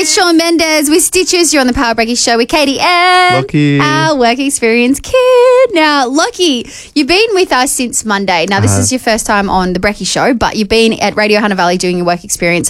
it's Shawn Mendes with Stitches. You're on the Power Breaky Show with Katie and Lockie. our work experience kid. Now, Lockie, you've been with us since Monday. Now, this is your first time on the Brecky Show, but you've been at Radio Hunter Valley doing your work experience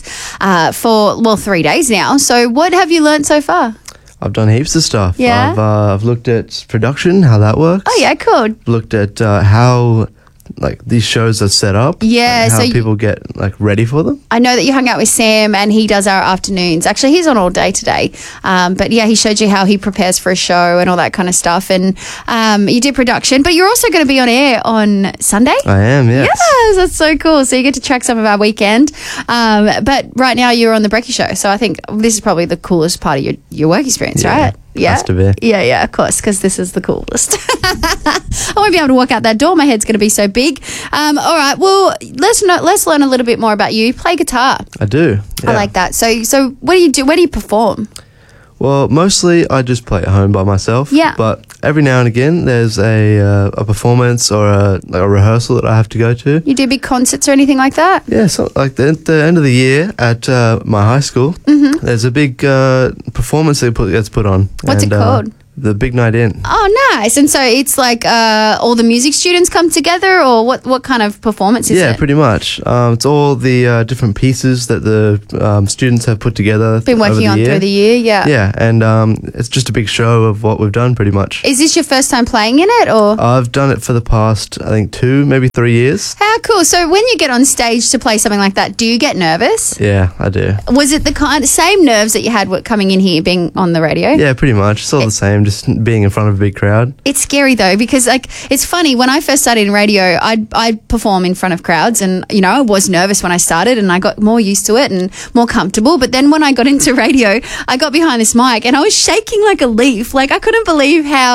for 3 days now. So what have you learned so far? I've done heaps of stuff. Yeah? I've looked at production, how that works. Oh, yeah, cool. Looked at how these shows are set up. Yeah, and how so people get ready for them. I know that you hung out with Sam and he does our afternoons. Actually, he's on all day today. But yeah, he showed you how he prepares for a show and all that kind of stuff. And you did production, but you're also going to be on air on Sunday? I am, yes. Yes, that's so cool. So you get to track some of our weekend. But right now you're on the Brecky Show. So I think this is probably the coolest part of your work experience, Yeah, right? Yeah. has to be. Yeah, of course, because this is the coolest. I won't be able to walk out that door. My head's going to be so big. All right, well, let's learn a little bit more about you. You play guitar. I do. Yeah. I like that. So what do you do? Where do you perform? Well, mostly I just play at home by myself. Yeah. But every now and again, there's a performance or a rehearsal that I have to go to. You do big concerts or anything like that? Yeah, so at the end of the year at my high school, there's a big performance that gets put on. What's it called? The Big Night In. Oh, nice. And so it's like all the music students come together, or what kind of performance is it? Yeah, pretty much. It's all the different pieces that the students have put together. Been working on through the year, yeah. Yeah, and it's just a big show of what we've done pretty much. Is this your first time playing in it, or? I've done it for the past, I think, 2, maybe 3 years. How cool. So when you get on stage to play something like that, do you get nervous? Yeah, I do. Was it the same nerves that you had coming in here, being on the radio? Yeah, pretty much. It's all the same, just being in front of a big crowd. It's scary though, because it's funny, when I first started in radio, I'd perform in front of crowds, and I was nervous when I started, and I got more used to it and more comfortable. But then when I got into radio, I got behind this mic and I was shaking like a leaf. I couldn't believe how